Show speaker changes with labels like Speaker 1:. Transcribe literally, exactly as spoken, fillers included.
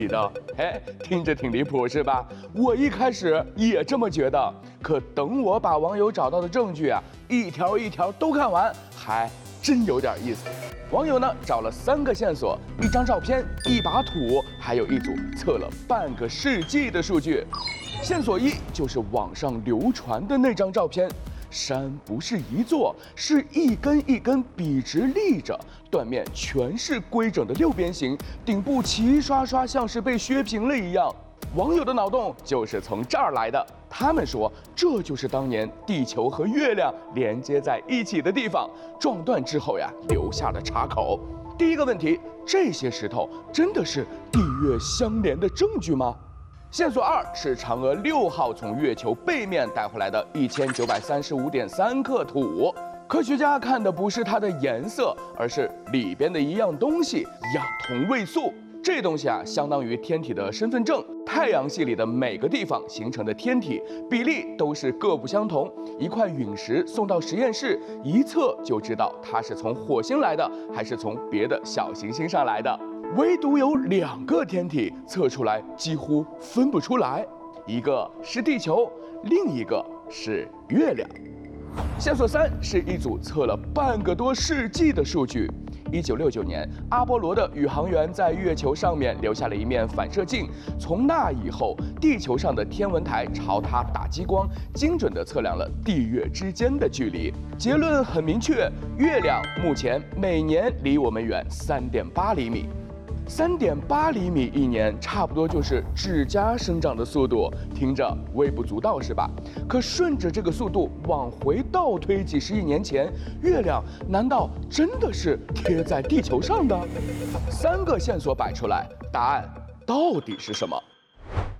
Speaker 1: 的，哎，听着挺离谱是吧？我一开始也这么觉得，可等我把网友找到的证据啊，一条一条都看完，还真有点意思。网友呢找了三个线索，一张照片，一把土，还有一组测了半个世纪的数据。线索一就是网上流传的那张照片。山不是一座，是一根一根笔直立着，断面全是规整的六边形，顶部齐刷刷像是被削平了一样。网友的脑洞就是从这儿来的，他们说这就是当年地球和月亮连接在一起的地方，撞断之后呀，留下了岔口。第一个问题，这些石头真的是地月相连的证据吗？线索二是嫦娥六号从月球背面带回来的一千九百三十五点三克土，科学家看的不是它的颜色，而是里边的一样东西——氧同位素。这东西啊，相当于天体的身份证。太阳系里的每个地方形成的天体比例都是各不相同。一块陨石送到实验室，一测就知道它是从火星来的，还是从别的小行星上来的。唯独有两个天体测出来几乎分不出来，一个是地球，另一个是月亮。线索三是一组测了半个多世纪的数据。一九六九年，阿波罗的宇航员在月球上面留下了一面反射镜，从那以后，地球上的天文台朝它打激光，精准地测量了地月之间的距离。结论很明确，月亮目前每年离我们远三点八厘米。三点八厘米一年，差不多就是指甲生长的速度，听着微不足道是吧？可顺着这个速度往回倒推几十亿年前，月亮难道真的是贴在地球上的？三个线索摆出来，答案到底是什么？